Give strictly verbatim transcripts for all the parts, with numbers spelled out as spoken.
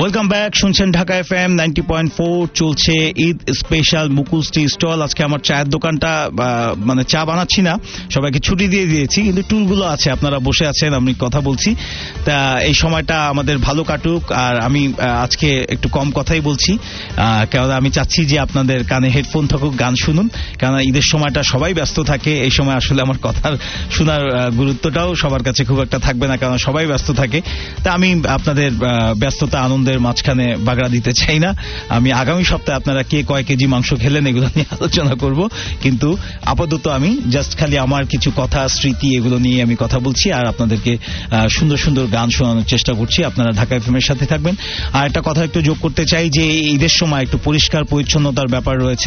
Welcome back, শুনছেন Dhaka F M ninety point four. চলছে Eid special মুকুল tea stall. আজকে আমার চায়ের দোকানটা মানে চা বানাচ্ছি না, সবাইকে ছুটি দিয়ে দিয়েছি, কিন্তু টুলগুলো আছে, আপনারা বসে আছেন, আমি কথা বলছি। তা এই সময়টা আমাদের ভালো কাটুক। আর আমি আজকে একটু কম কথাই বলছি, কেননা আমি চাচ্ছি যে আপনাদের কানে হেডফোন থাকুক, গান শুনুন, কেননা ঈদের সময়টা সবাই ব্যস্ত থাকে। এই সময় আসলে আমার কথার শোনার গুরুত্বটাও সবার কাছে খুব একটা থাকবে না, কারণ সবাই ব্যস্ত থাকে। তা আমি আপনাদের ব্যস্ততা আনন্দের মাঝখানে বাগড়া দিতে চাই না। আমি আগামী সপ্তাহে আপনারা কে কয় কেজি মাংস খেলেন এগুলো নিয়ে আলোচনা করব, কিন্তু আপাতত আমি জাস্ট খালি আমার কিছু কথা, স্মৃতি, এগুলো নিয়ে আমি কথা বলছি আর আপনাদেরকে সুন্দর সুন্দর গান শোনানোর চেষ্টা করছি। আপনারা ঢাকা এফএমের সাথে থাকবেন। আর একটা কথা একটু যোগ করতে চাই যে ঈদের সময় একটু পরিষ্কার পরিচ্ছন্নতার ব্যাপার রয়েছে।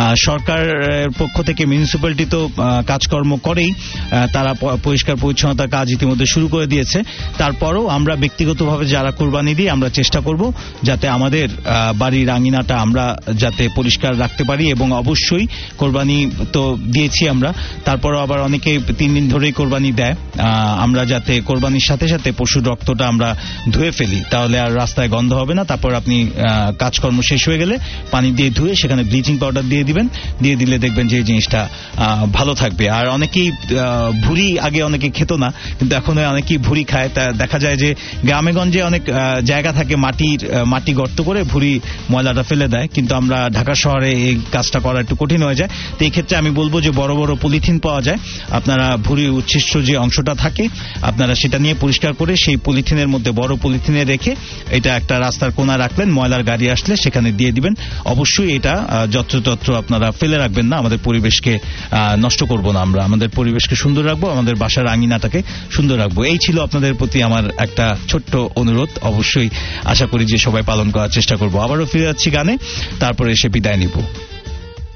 সরকারের পক্ষ থেকে মিউনিসিপ্যালিটি তো কাজকর্ম করেই, তারা পরিষ্কার পরিচ্ছন্নতার কাজ ইতিমধ্যে শুরু করে দিয়েছে। তারপরও আমরা ব্যক্তিগতভাবে যারা কোরবানি দিই, আমরা চেষ্টা করব যাতে আমাদের বাড়ির আঙিনাটা আমরা যাতে পরিষ্কার রাখতে পারি। এবং অবশ্যই কোরবানি তো দিয়েছি আমরা, তারপরও আবার অনেকে তিন দিন ধরেই কোরবানি দেয়। আমরা যাতে কোরবানির সাথে সাথে পশুর রক্তটা আমরা ধুয়ে ফেলি, তাহলে আর রাস্তায় গন্ধ হবে না। তারপর আপনি কাজকর্ম শেষ হয়ে গেলে পানি দিয়ে ধুয়ে সেখানে ব্লিচিং পাউডার দিয়ে দিবেন, দিয়ে দিলে দেখবেন যে এই জিনিসটা ভালো থাকবে। আর অনেকেই ভুড়ি আগে অনেকে খেত না, কিন্তু এখন অনেকেই ভুড়ি খায়। তা দেখা যায় যে গ্রামে গঞ্জে অনেক জায়গা থাকে মাটির মাটি গর্ত করে ভুড়ি ময়লাটা ফেলে দেয়, কিন্তু আমরা ঢাকা শহরে এই কাজটা করা একটু কঠিন হয়ে যায়। তো এই ক্ষেত্রে আমি বলবো যে বড় বড় পলিথিন পাওয়া যায়, আপনারা ভুড়ির উচ্ছিষ্ট যে অংশটা থাকে আপনারা সেটা নিয়ে পরিষ্কার করে সেই পলিথিনের মধ্যে, বড় পলিথিনে রেখে এটা একটা রাস্তার কোণা রাখলেন, ময়লার গাড়ি আসলে সেখানে দিয়ে দিবেন। অবশ্যই এটা যত্রতত্র আপনারা ফেলে রাখবেন না, আমাদের পরিবেশকে নষ্ট করব না, আমরা আমাদের পরিবেশকে সুন্দর রাখবো, আমাদের বাসার আঙিনাটাকে সুন্দর রাখবো। এই ছিল আপনাদের প্রতি আমার একটা ছোট্ট অনুরোধ। অবশ্যই আশা করি যে সবাই পালন করার চেষ্টা করবো। আবারও ফিরে যাচ্ছি গানে, তারপরে এসে বিদায় নিব।